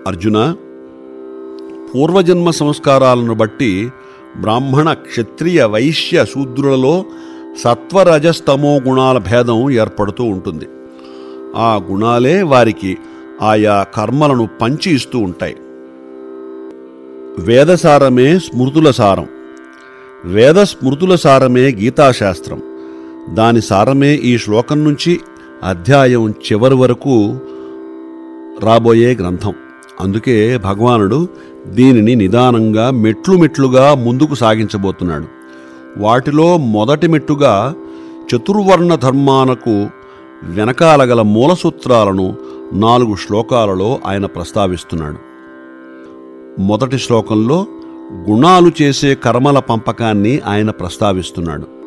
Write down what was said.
అర్జున, పూర్వజన్మ సంస్కారాలను బట్టి బ్రాహ్మణ, క్షత్రియ, వైశ్య, శూద్రులలో సత్వరజస్తమో గుణాల భేదం ఏర్పడుతూ ఉంటుంది. ఆ గుణాలే వారికి ఆయా కర్మలను పంచి ఇస్తూ ఉంటాయి. వేదసారమే స్మృతుల సారం. వేద స్మృతుల సారమే గీతాశాస్త్రం. దాని సారమే ఈ శ్లోకం నుంచి అధ్యాయం చివరి వరకు రాబోయే గ్రంథం. అందుకే భగవానుడు దీనిని నిదానంగా మెట్లు మెట్లుగా ముందుకు సాగించబోతున్నాడు. వాటిలో మొదటి మెట్టుగా చతుర్వర్ణ ధర్మాలకు వెనకాల గల మూలసూత్రాలను 4 శ్లోకాలలో ఆయన ప్రస్తావిస్తున్నాడు. మొదటి శ్లోకంలో గుణాలు చేసే కర్మల పంపకాన్ని ఆయన ప్రస్తావిస్తున్నాడు.